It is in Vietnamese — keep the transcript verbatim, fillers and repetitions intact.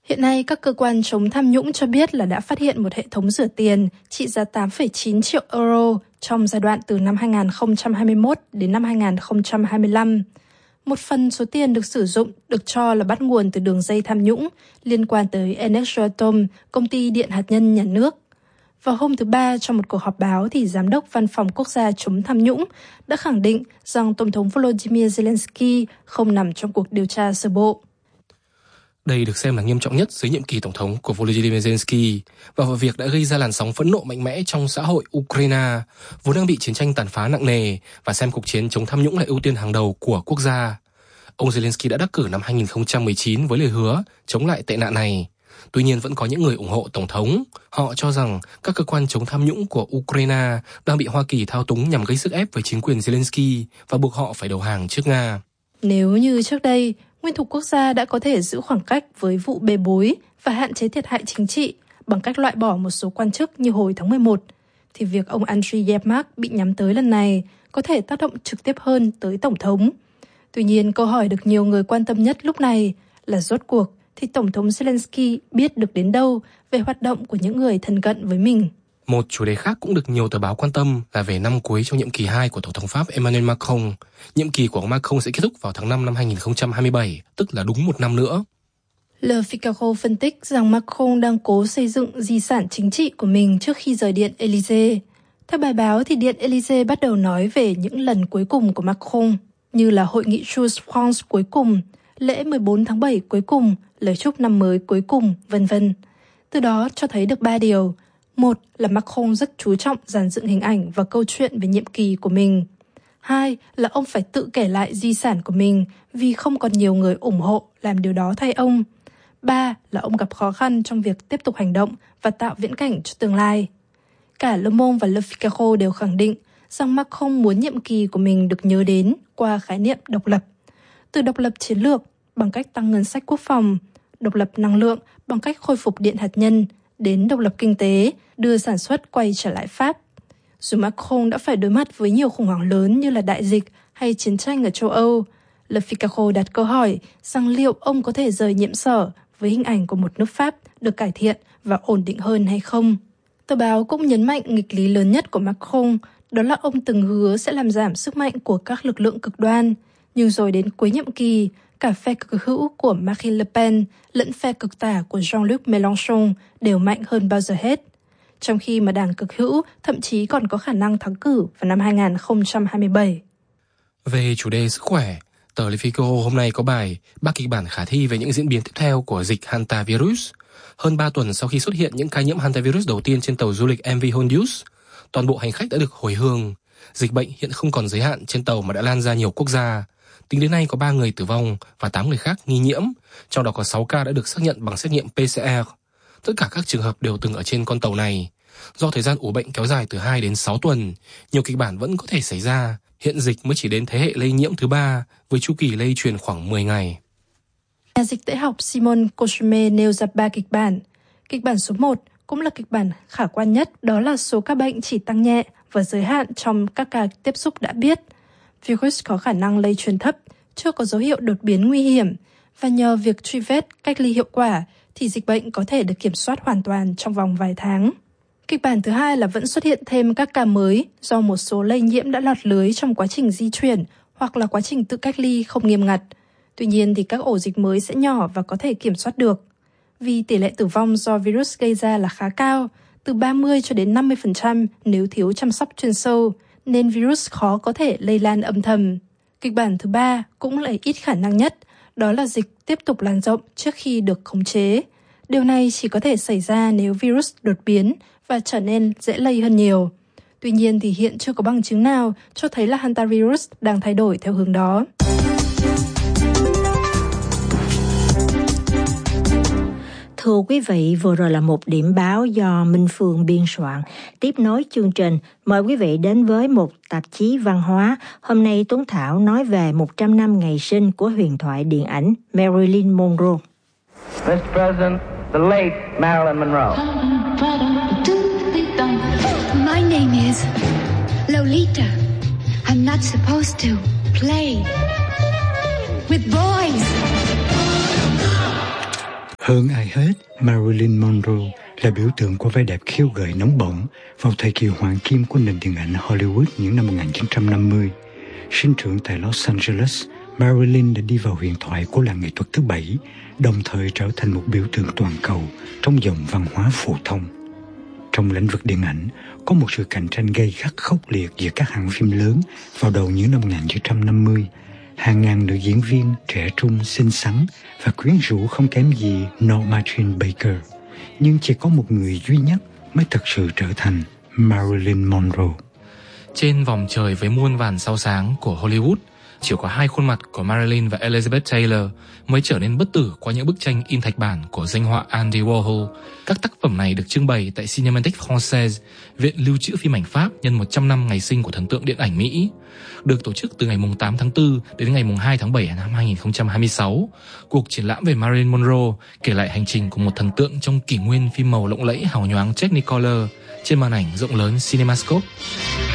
Hiện nay, các cơ quan chống tham nhũng cho biết là đã phát hiện một hệ thống rửa tiền trị giá tám phẩy chín triệu euro trong giai đoạn từ năm hai nghìn không trăm hai mươi mốt đến năm hai nghìn không trăm hai mươi lăm. Một phần số tiền được sử dụng được cho là bắt nguồn từ đường dây tham nhũng liên quan tới Energoatom, công ty điện hạt nhân nhà nước. Vào hôm thứ Ba, trong một cuộc họp báo, thì Giám đốc Văn phòng Quốc gia chống tham nhũng đã khẳng định rằng Tổng thống Volodymyr Zelensky không nằm trong cuộc điều tra sơ bộ. Đây được xem là nghiêm trọng nhất dưới nhiệm kỳ tổng thống của Volodymyr Zelensky và vụ việc đã gây ra làn sóng phẫn nộ mạnh mẽ trong xã hội Ukraine, vốn đang bị chiến tranh tàn phá nặng nề và xem cuộc chiến chống tham nhũng là ưu tiên hàng đầu của quốc gia. Ông Zelensky đã đắc cử năm hai nghìn không trăm mười chín với lời hứa chống lại tệ nạn này. Tuy nhiên vẫn có những người ủng hộ tổng thống. Họ cho rằng các cơ quan chống tham nhũng của Ukraine đang bị Hoa Kỳ thao túng nhằm gây sức ép với chính quyền Zelensky và buộc họ phải đầu hàng trước Nga. Nếu như trước đây, nguyên thủ quốc gia đã có thể giữ khoảng cách với vụ bê bối và hạn chế thiệt hại chính trị bằng cách loại bỏ một số quan chức như hồi tháng mười một, thì việc ông Andriy Yermak bị nhắm tới lần này có thể tác động trực tiếp hơn tới Tổng thống. Tuy nhiên, câu hỏi được nhiều người quan tâm nhất lúc này là rốt cuộc thì Tổng thống Zelensky biết được đến đâu về hoạt động của những người thân cận với mình. Một chủ đề khác cũng được nhiều tờ báo quan tâm là về năm cuối trong nhiệm kỳ hai của Tổng thống Pháp Emmanuel Macron. Nhiệm kỳ của ông Macron sẽ kết thúc vào tháng năm năm hai nghìn không trăm hai mươi bảy, tức là đúng một năm nữa. Le Figaro phân tích rằng Macron đang cố xây dựng di sản chính trị của mình trước khi rời Điện Élysée. Theo bài báo, thì Điện Élysée bắt đầu nói về những lần cuối cùng của Macron, như là hội nghị Choose France cuối cùng, lễ mười bốn tháng bảy cuối cùng, lời chúc năm mới cuối cùng, vân vân. Từ đó cho thấy được ba điều. Một là Macron rất chú trọng dàn dựng hình ảnh và câu chuyện về nhiệm kỳ của mình. Hai là ông phải tự kể lại di sản của mình vì không còn nhiều người ủng hộ làm điều đó thay ông. Ba là ông gặp khó khăn trong việc tiếp tục hành động và tạo viễn cảnh cho tương lai. Cả Le Monde và Le Figaro đều khẳng định rằng Macron muốn nhiệm kỳ của mình được nhớ đến qua khái niệm độc lập. Từ độc lập chiến lược bằng cách tăng ngân sách quốc phòng, độc lập năng lượng bằng cách khôi phục điện hạt nhân, đến độc lập kinh tế, đưa sản xuất quay trở lại Pháp. Dù Macron đã phải đối mặt với nhiều khủng hoảng lớn như là đại dịch hay chiến tranh ở châu Âu, Le Figaro đặt câu hỏi rằng liệu ông có thể rời nhiệm sở với hình ảnh của một nước Pháp được cải thiện và ổn định hơn hay không. Tờ báo cũng nhấn mạnh nghịch lý lớn nhất của Macron, đó là ông từng hứa sẽ làm giảm sức mạnh của các lực lượng cực đoan, nhưng rồi đến cuối nhiệm kỳ, cả phe cực hữu của Marine Le Pen lẫn phe cực tả của Jean-Luc Mélenchon đều mạnh hơn bao giờ hết. Trong khi mà đảng cực hữu thậm chí còn có khả năng thắng cử vào năm hai nghìn không trăm hai mươi bảy. Về chủ đề sức khỏe, tờ Le Figaro hôm nay có bài ba kịch bản khả thi về những diễn biến tiếp theo của dịch hantavirus. Hơn ba tuần sau khi xuất hiện những ca nhiễm hantavirus đầu tiên trên tàu du lịch em vê Hondius, toàn bộ hành khách đã được hồi hương. Dịch bệnh hiện không còn giới hạn trên tàu mà đã lan ra nhiều quốc gia. Tính đến nay có ba người tử vong và tám người khác nghi nhiễm, trong đó có sáu ca đã được xác nhận bằng xét nghiệm pê xê rờ. Tất cả các trường hợp đều từng ở trên con tàu này. Do thời gian ủ bệnh kéo dài từ hai đến sáu tuần, nhiều kịch bản vẫn có thể xảy ra. Hiện dịch mới chỉ đến thế hệ lây nhiễm thứ ba, với chu kỳ lây truyền khoảng mười ngày. Nhà dịch tễ học Simon Cosme nêu ra ba kịch bản. Kịch bản số một cũng là kịch bản khả quan nhất, đó là số ca bệnh chỉ tăng nhẹ và giới hạn trong các ca tiếp xúc đã biết. Virus có khả năng lây truyền thấp, chưa có dấu hiệu đột biến nguy hiểm, và nhờ việc truy vết, cách ly hiệu quả thì dịch bệnh có thể được kiểm soát hoàn toàn trong vòng vài tháng. Kịch bản thứ hai là vẫn xuất hiện thêm các ca mới do một số lây nhiễm đã lọt lưới trong quá trình di chuyển hoặc là quá trình tự cách ly không nghiêm ngặt. Tuy nhiên thì các ổ dịch mới sẽ nhỏ và có thể kiểm soát được. Vì tỷ lệ tử vong do virus gây ra là khá cao, từ ba mươi cho đến năm mươi phần trăm nếu thiếu chăm sóc chuyên sâu, nên virus khó có thể lây lan âm thầm. Kịch bản thứ ba cũng là ít khả năng nhất, đó là dịch tiếp tục lan rộng trước khi được khống chế. Điều này chỉ có thể xảy ra nếu virus đột biến và trở nên dễ lây hơn nhiều. Tuy nhiên thì hiện chưa có bằng chứng nào cho thấy là hantavirus đang thay đổi theo hướng đó. Thưa quý vị, vừa rồi là một điểm báo do Minh Phương biên soạn. Tiếp nối chương trình, mời quý vị đến với một tạp chí văn hóa. Hôm nay Tuấn Thảo nói về một trăm năm ngày sinh của huyền thoại điện ảnh Marilyn Monroe. mister President, the late Marilyn Monroe. My name is Lolita. I'm not supposed to play with boys. Hơn ai hết, Marilyn Monroe là biểu tượng của vẻ đẹp khiêu gợi nóng bỏng vào thời kỳ hoàng kim của nền điện ảnh Hollywood những năm một nghìn chín trăm năm mươi. Sinh trưởng tại Los Angeles, Marilyn đã đi vào huyền thoại của làng nghệ thuật thứ bảy, đồng thời trở thành một biểu tượng toàn cầu trong dòng văn hóa phổ thông. Trong lĩnh vực điện ảnh, có một sự cạnh tranh gay gắt khốc liệt giữa các hãng phim lớn vào đầu những năm một nghìn chín trăm năm mươi. Hàng ngàn nữ diễn viên trẻ trung, xinh xắn và quyến rũ không kém gì Norma Jean Baker. Nhưng chỉ có một người duy nhất mới thực sự trở thành Marilyn Monroe. Trên vòng trời với muôn vàn sao sáng của Hollywood, chỉ có hai khuôn mặt của Marilyn và Elizabeth Taylor mới trở nên bất tử qua những bức tranh in thạch bản của danh họa Andy Warhol. Các tác phẩm này được trưng bày tại Cinémathèque Française, viện lưu trữ phim ảnh Pháp nhân một trăm năm ngày sinh của thần tượng điện ảnh Mỹ. Được tổ chức từ ngày tám tháng tư đến ngày hai tháng bảy năm hai nghìn không trăm hai mươi sáu, cuộc triển lãm về Marilyn Monroe kể lại hành trình của một thần tượng trong kỷ nguyên phim màu lộng lẫy hào nhoáng Technicolor trên màn ảnh rộng lớn CinemaScope.